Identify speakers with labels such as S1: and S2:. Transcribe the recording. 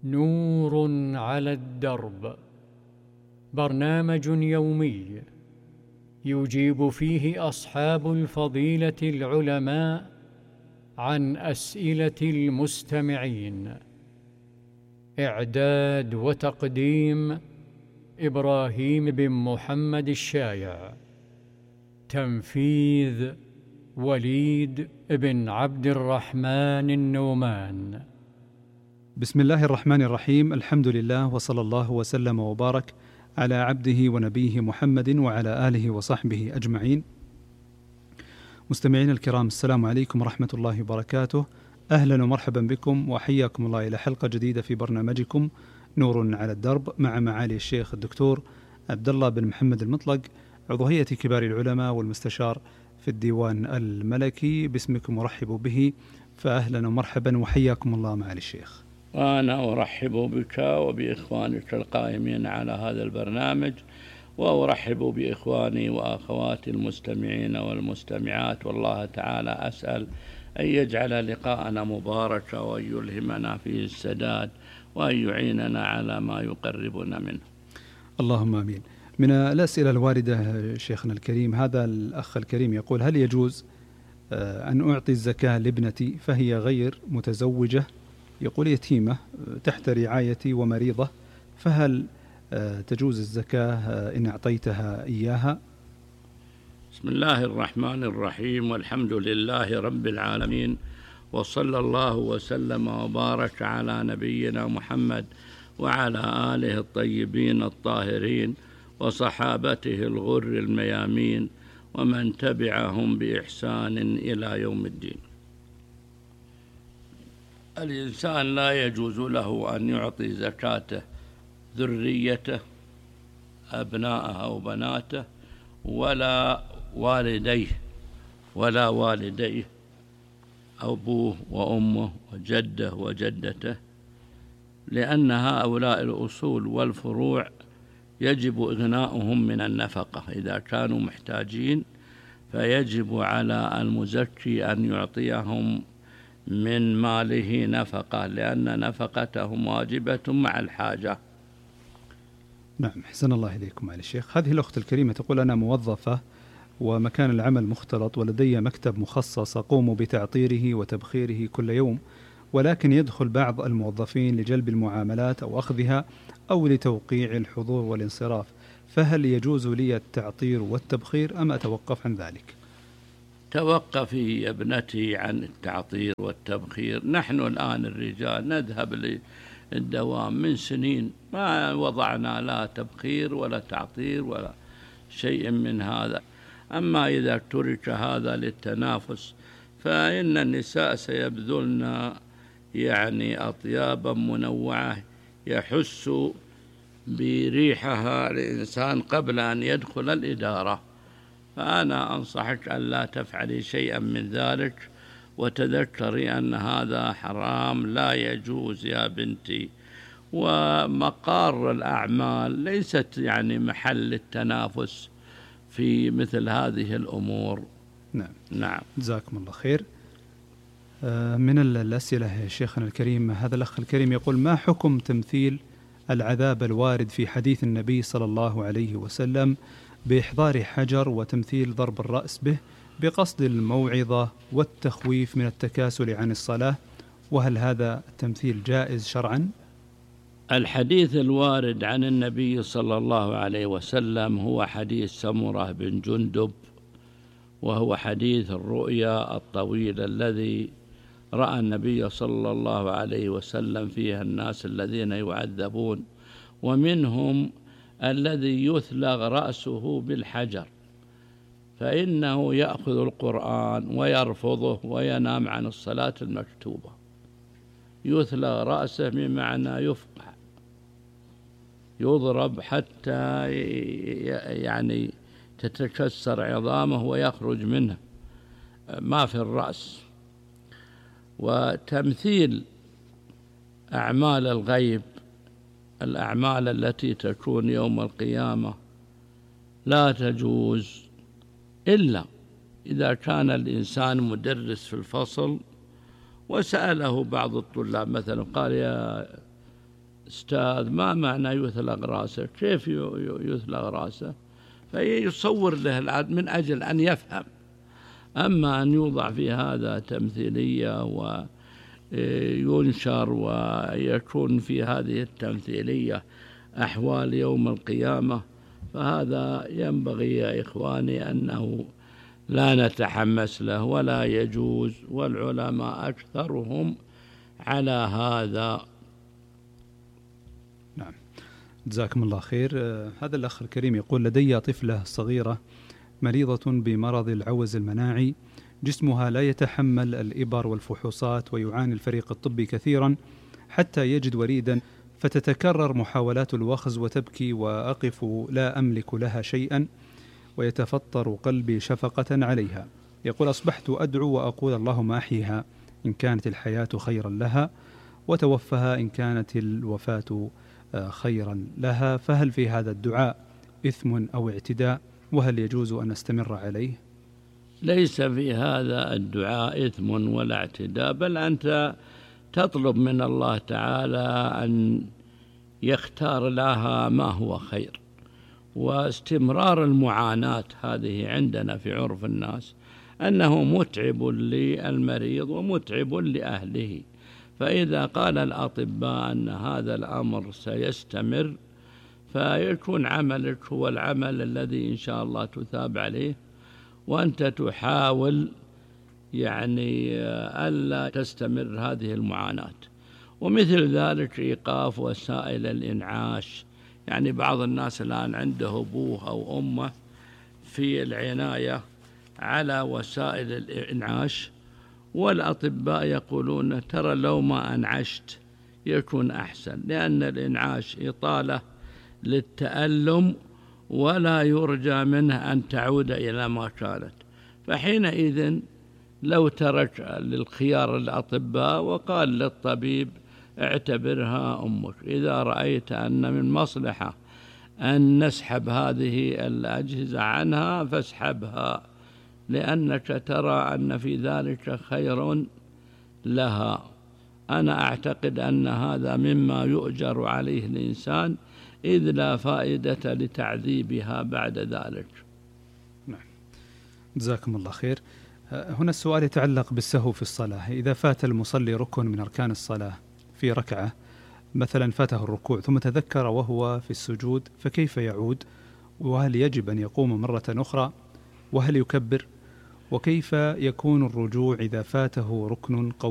S1: نور على الدرب، برنامج يومي يجيب فيه أصحاب الفضيلة العلماء عن أسئلة المستمعين. إعداد وتقديم إبراهيم بن محمد الشايع. تنفيذ وليد بن عبد الرحمن النومان.
S2: بسم الله الرحمن الرحيم. الحمد لله، وصلى الله وسلم وبارك على عبده ونبيه محمد وعلى آله وصحبه أجمعين. مستمعين الكرام، السلام عليكم ورحمة الله وبركاته. أهلا ومرحبا بكم وحياكم الله إلى حلقة جديدة في برنامجكم نور على الدرب، مع معالي الشيخ الدكتور عبد الله بن محمد المطلق، عضو هيئة كبار العلماء والمستشار في الديوان الملكي. باسمكم ورحب به، فأهلا ومرحبا وحياكم الله معالي الشيخ.
S3: وأنا أرحب بك وبإخوانك القائمين على هذا البرنامج، وأرحب بإخواني وأخواتي المستمعين والمستمعات، والله تعالى أسأل أن يجعل لقاءنا مباركا، وأن يلهمنا فيه السداد، وأن يعيننا على ما يقربنا منه. اللهم
S2: آمين. من الأسئلة الواردة شيخنا الكريم، هذا الأخ الكريم يقول: هل يجوز أن أعطي الزكاة لابنتي فهي غير متزوجة؟ يقول يتيمة تحت رعايتي ومريضة، فهل تجوز الزكاة إن أعطيتها إياها؟
S3: بسم الله الرحمن الرحيم، والحمد لله رب العالمين، وصلى الله وسلم وبارك على نبينا محمد وعلى آله الطيبين الطاهرين وصحابته الغر الميامين ومن تبعهم بإحسان إلى يوم الدين. الإنسان لا يجوز له أن يعطي زكاته ذريته، أبناءه أو بناته، ولا والديه أبوه وأمه وجده وجدته، لأن هؤلاء الأصول والفروع يجب إغناؤهم من النفقة. إذا كانوا محتاجين فيجب على المزكي أن يعطيهم من ماله نفقة، لأن نفقتهم واجبة مع الحاجة.
S2: نعم، حسن الله إليكم معالي الشيخ. هذه الأخت الكريمة تقول: أنا موظفة ومكان العمل مختلط، ولدي مكتب مخصص أقوم بتعطيره وتبخيره كل يوم، ولكن يدخل بعض الموظفين لجلب المعاملات أو أخذها أو لتوقيع الحضور والانصراف، فهل يجوز لي التعطير والتبخير أم أتوقف عن ذلك؟
S3: توقفي يا ابنتي عن التعطير والتبخير. نحن الآن الرجال نذهب للدوام من سنين، ما وضعنا لا تبخير ولا تعطير ولا شيء من هذا. أما إذا ترك هذا للتنافس فإن النساء سيبذلن أطيابا منوعة يحس بريحها الإنسان قبل أن يدخل الإدارة. فأنا أنصحك أن لا تفعلي شيئا من ذلك، وتذكري أن هذا حرام لا يجوز يا بنتي. ومقار الأعمال ليست محل التنافس في مثل هذه الأمور.
S2: نعم. جزاكم الله خير. من الأسئلة يا شيخنا الكريم، هذا الأخ الكريم يقول: ما حكم تمثيل العذاب الوارد في حديث النبي صلى الله عليه وسلم بإحضار حجر وتمثيل ضرب الرأس به بقصد الموعظة والتخويف من التكاسل عن الصلاة، وهل هذا التمثيل جائز شرعا؟
S3: الحديث الوارد عن النبي صلى الله عليه وسلم هو حديث سمرة بن جندب، وهو حديث الرؤيا الطويل الذي رأى النبي صلى الله عليه وسلم فيها الناس الذين يعذبون، ومنهم الذي يثلغ رأسه بالحجر، فإنه يأخذ القرآن ويرفضه وينام عن الصلاة المكتوبة. يثلغ رأسه بمعنى يفقع، يضرب حتى تتكسر عظامه ويخرج منه ما في الرأس. وتمثيل أعمال الغيب، الأعمال التي تكون يوم القيامة، لا تجوز إلا إذا كان الإنسان مدرس في الفصل وسأله بعض الطلاب مثلا قال: أستاذ ما معنى يثلق رأسه؟ كيف يثلق رأسه؟ فيصور له من أجل أن يفهم. أما أن يوضع في هذا تمثيلية وينشر ويكون في هذه التمثيلية أحوال يوم القيامة، فهذا ينبغي يا إخواني أنه لا نتحمس له ولا يجوز، والعلماء أكثرهم على هذا.
S2: نعم، جزاكم الله خير. هذا الأخ الكريم يقول: لدي طفلة صغيرة مريضة بمرض العوز المناعي، جسمها لا يتحمل الإبر والفحوصات، ويعاني الفريق الطبي كثيرا حتى يجد وريدا، فتتكرر محاولات الوخز وتبكي وأقف لا أملك لها شيئا، ويتفطر قلبي شفقة عليها. يقول: أصبحت أدعو وأقول اللهم أحيها إن كانت الحياة خيرا لها، وتوفها إن كانت الوفاة خيرا لها، فهل في هذا الدعاء إثم أو اعتداء؟ وهل يجوز أن نستمر عليه؟
S3: ليس في هذا الدعاء إثم ولا اعتداء، بل أنت تطلب من الله تعالى أن يختار لها ما هو خير. واستمرار المعاناة هذه عندنا في عرف الناس أنه متعب للمريض ومتعب لأهله، فإذا قال الأطباء أن هذا الأمر سيستمر فيكون عملك هو العمل الذي إن شاء الله تثاب عليه، وأنت تحاول ألا تستمر هذه المعاناة. ومثل ذلك إيقاف وسائل الإنعاش، بعض الناس الآن عنده أبوه أو أمه في العناية على وسائل الإنعاش، والأطباء يقولون ترى لو ما أنعشت يكون أحسن، لأن الإنعاش إطالة للتألم ولا يرجى منه أن تعود إلى ما كانت. فحينئذ لو ترك للخيار الأطباء وقال للطبيب اعتبرها أمك، إذا رأيت أن من مصلحة أن نسحب هذه الأجهزة عنها فاسحبها، لأنك ترى أن في ذلك خير لها. أنا أعتقد أن هذا مما يؤجر عليه الإنسان، إذ لا فائدة لتعذيبها بعد ذلك.
S2: نعم، جزاكم الله خير. هنا السؤال يتعلق بالسهو في الصلاة. إذا فات المصلي ركن من أركان الصلاة في ركعة، مثلا فاته الركوع ثم تذكر وهو في السجود، فكيف يعود؟ وهل يجب أن يقوم مرة أخرى؟ وهل يكبر؟ وكيف يكون الرجوع إذا فاته ركن قوي